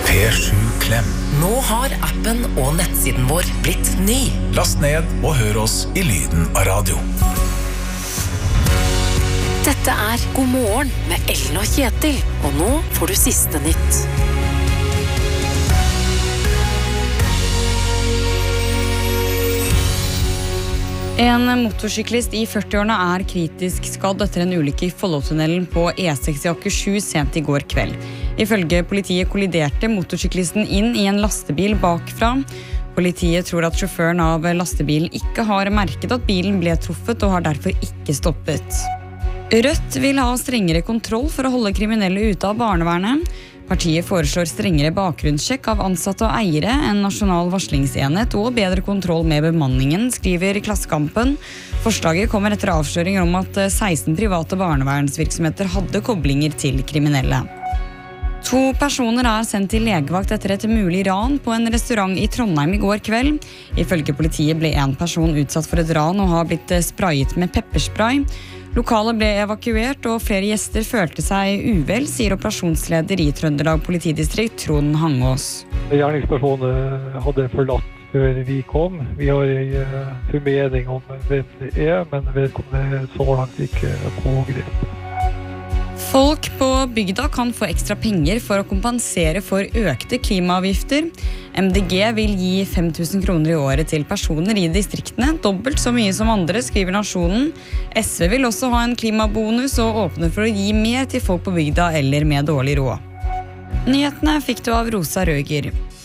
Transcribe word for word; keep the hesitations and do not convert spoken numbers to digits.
P sju Klem. Nå har appen og nettsiden vår blitt ny. Last ned og hør oss i lyden av radio. Dette er God morgen med Ellen og Kjetil, og nå får du siste nytt. En motorsyklist i førti-årene er kritisk skadd etter en ulykke i Follotunnelen på E seks i Akershus sent i går kveld. Ifølge politiet kolliderte motorsyklisten inn i en lastebil bakfra. Politiet tror at sjåføren av lastebilen ikke har merket at bilen ble truffet og har derfor ikke stoppet. Rødt vil ha strengere kontroll for å holde kriminelle ute av barnevernet. Partiet foreslår strengere bakgrunnssjekk av ansatte og eiere, en nasjonal varslingsenhet og bedre kontroll med bemanningen, skriver Klassekampen. Forslaget kommer etter avsløringer om at seksten private barnevernsvirksomheter hadde koblinger til kriminelle. To personer er sendt til legevakt etter et mulig ran på en restaurant i Trondheim i går kveld. Ifølge politiet ble en person utsatt for et ran og har blitt sprayet med pepperspray. Lokalet ble evakuert, og flere gjester følte seg uvel, sier operasjonsleder i Trøndelag politidistrikt, Trond Hangås. Gjerningspersonen hadde forlatt før vi kom. Vi har en formening om hvem det er, men vedkommende så langt ikke pågrep. Folk på bygda kan få ekstra penger for å kompensere for økte klimaavgifter. M D G vil gi fem tusen kroner i året til personer i distriktene, dobbelt så mye som andre, skriver Nasjonen. S V vil også ha en klimabonus og åpne for å gi mer til folk på bygda eller med dårlig råd. Nyhetene fikk du av Rosa Røger.